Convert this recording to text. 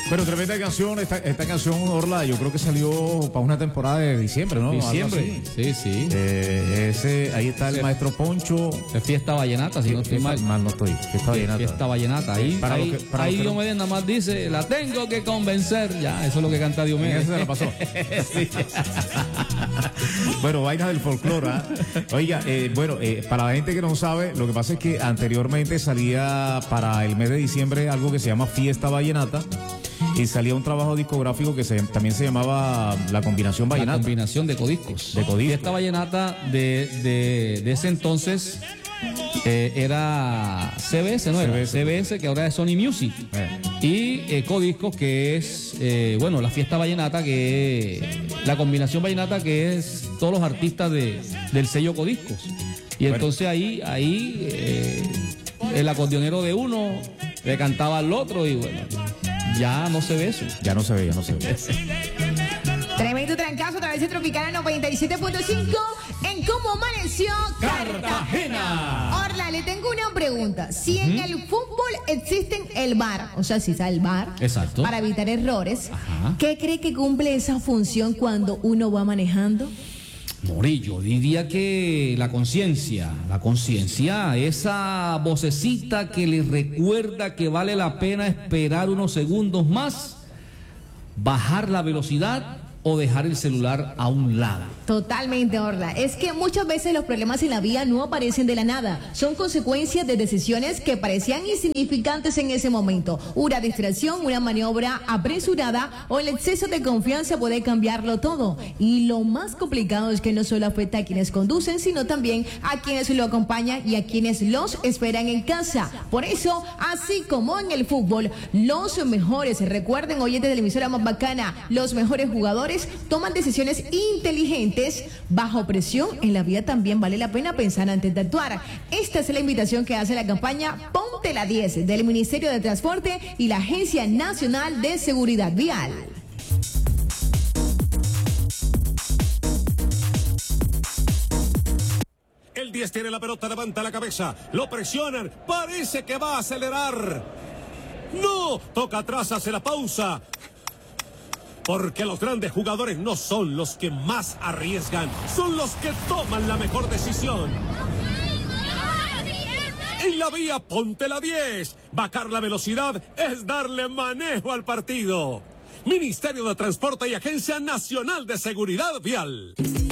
Pero tremenda canción, esta canción, Orla, yo creo que salió para una temporada de diciembre, ¿no? Diciembre, sí, sí. Ahí está el maestro Poncho. Es Fiesta Vallenata, si no estoy mal. Mal no estoy. Fiesta Vallenata. Fiesta Vallenata. Ahí Diomedes nada más dice, la tengo que convencer. Ya, eso es lo que canta Diomedes. Eso se la pasó. Sí. Bueno, vaina del folclore, ¿eh? Oiga, para la gente que no sabe, lo que pasa es que anteriormente salía para el mes de diciembre algo que se llama Fiesta Vallenata. Y salía un trabajo discográfico que también se llamaba La Combinación Vallenata. La Combinación de Codiscos. Fiesta Vallenata de ese entonces era CBS, ¿no? CBS, que ahora es Sony Music. Y Codiscos, que es, la Fiesta Vallenata, que la Combinación Vallenata, que es todos los artistas del sello Codiscos. Y entonces ahí el acordeonero de uno le cantaba al otro y bueno, ya no se ve eso. Ya no se ve. Tremendo trancazo a través de Tropicana 97.5 en Cómo Amaneció Cartagena. Orla, le tengo una pregunta. Si en el fútbol existen el VAR, o sea, si está el VAR, exacto, para evitar errores, ¿qué cree que cumple esa función cuando uno va manejando? Morillo, diría que la conciencia, esa vocecita que le recuerda que vale la pena esperar unos segundos más, bajar la velocidad o dejar el celular a un lado. Totalmente, Orla. Es que muchas veces los problemas en la vía no aparecen de la nada. Son consecuencias de decisiones que parecían insignificantes en ese momento. Una distracción, una maniobra apresurada o el exceso de confianza puede cambiarlo todo. Y lo más complicado es que no solo afecta a quienes conducen, sino también a quienes lo acompañan y a quienes los esperan en casa. Por eso, así como en el fútbol, los mejores, recuerden, oyentes de la emisora más bacana, los mejores jugadores toman decisiones inteligentes bajo presión. En la vida también vale la pena pensar antes de actuar. Esta es la invitación que hace la campaña Ponte la 10 del Ministerio de Transporte y la Agencia Nacional de Seguridad Vial. El 10 tiene la pelota, levanta la cabeza, lo presionan, parece que va a acelerar. No, toca atrás, hace la pausa. Porque los grandes jugadores no son los que más arriesgan, son los que toman la mejor decisión. En la vía, ponte la 10. Bajar la velocidad es darle manejo al partido. Ministerio de Transporte y Agencia Nacional de Seguridad Vial.